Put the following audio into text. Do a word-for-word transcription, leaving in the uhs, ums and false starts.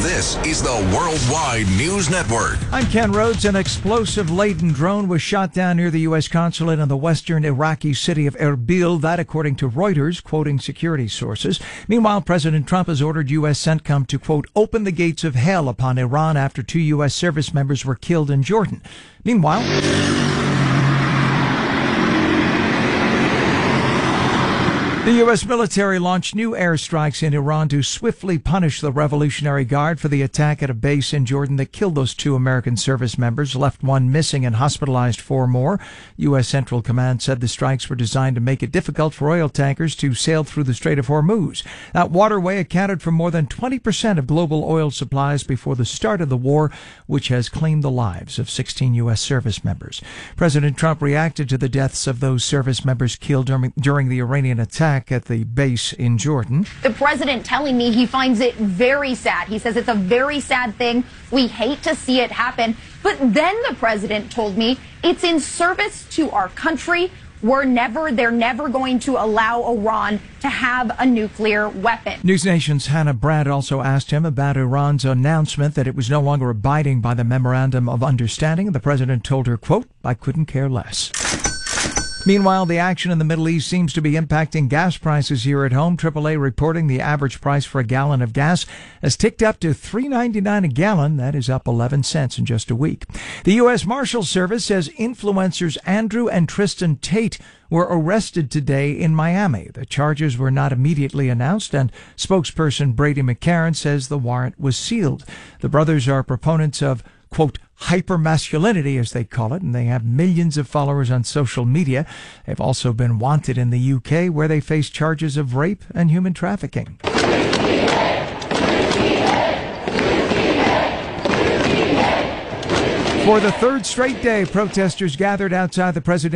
This is the Worldwide News Network. I'm Ken Rhodes. An explosive-laden drone was shot down near the U S consulate in the western Iraqi city of Erbil. That, according to Reuters, quoting security sources. Meanwhile, President Trump has ordered U S CENTCOM to, quote, open the gates of hell upon Iran after two U S service members were killed in Jordan. Meanwhile, the U S military launched new airstrikes in Iran to swiftly punish the Revolutionary Guard for the attack at a base in Jordan that killed those two American service members, left one missing and hospitalized four more. U S Central Command said the strikes were designed to make it difficult for oil tankers to sail through the Strait of Hormuz. That waterway accounted for more than twenty percent of global oil supplies before the start of the war, which has claimed the lives of sixteen U S service members. President Trump reacted to the deaths of those service members killed during, during the Iranian attack at the base in Jordan. The president telling me he finds it very sad. He says it's a very sad thing. We hate to see it happen. But then the president told me it's in service to our country. We're never, they're never going to allow Iran to have a nuclear weapon. News Nation's Hannah Brad also asked him about Iran's announcement that it was no longer abiding by the Memorandum of Understanding. The president told her, quote, I couldn't care less. Meanwhile, the action in the Middle East seems to be impacting gas prices here at home. triple A reporting the average price for a gallon of gas has ticked up to three ninety-nine a gallon. That is up eleven cents in just a week. The U S Marshals Service says influencers Andrew and Tristan Tate were arrested today in Miami. The charges were not immediately announced, and spokesperson Brady McCarran says the warrant was sealed. The brothers are proponents of, quote, hypermasculinity, as they call it, and they have millions of followers on social media. They've also been wanted in the U K, where they face charges of rape and human trafficking. For the third straight day, protesters gathered outside the presidential